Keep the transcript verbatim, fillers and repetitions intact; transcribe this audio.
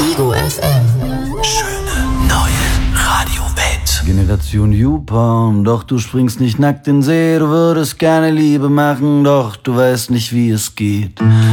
Ego F M. Schöne neue Radiowelt. Generation YouPorn, doch du springst nicht nackt in den See. Du würdest gerne Liebe machen, doch du weißt nicht, wie es geht.